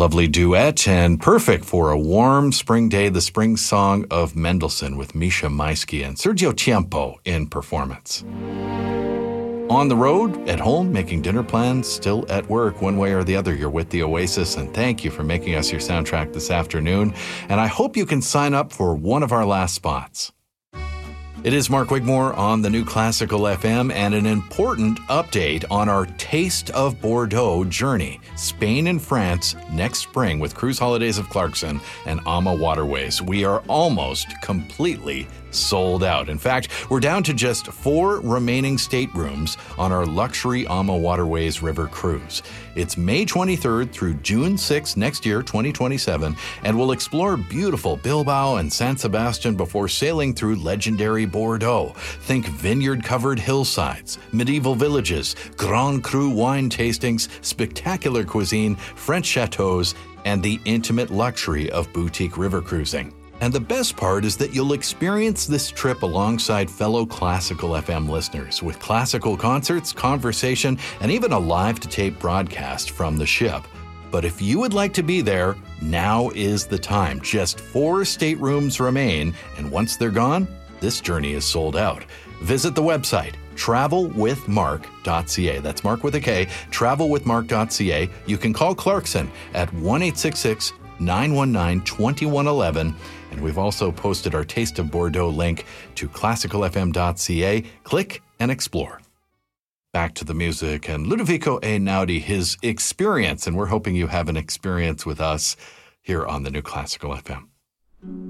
lovely duet and perfect for a warm spring day, the spring song of Mendelssohn with Misha Maisky and Sergio Tiempo in performance. On the road, at home, making dinner plans, still at work, one way or the other, you're with the Oasis, and thank you for making us your soundtrack this afternoon. And I hope you can sign up for one of our last spots. It is Mark Wigmore on the New Classical FM and an important update on our Taste of Bordeaux journey. Spain and France next spring with Cruise Holidays of Clarkson and AMA Waterways. We are almost completely sold out. In fact, we're down to just 4 remaining staterooms on our luxury AMA Waterways River cruise. It's May 23rd through June 6th next year, 2027, and we'll explore beautiful Bilbao and San Sebastian before sailing through legendary Bordeaux. Think vineyard-covered hillsides, medieval villages, Grand Cru wine tastings, spectacular cuisine, French chateaus, and the intimate luxury of boutique river cruising. And the best part is that you'll experience this trip alongside fellow Classical FM listeners with classical concerts, conversation, and even a live-to-tape broadcast from the ship. But if you would like to be there, now is the time. Just 4 staterooms remain, and once they're gone, this journey is sold out. Visit the website, travelwithmark.ca. That's Mark with a K, travelwithmark.ca. You can call Clarkson at 1-866-919-2111. And we've also posted our Taste of Bordeaux link to classicalfm.ca. Click and explore. Back to the music and Ludovico Einaudi, his experience. And we're hoping you have an experience with us here on the New Classical FM.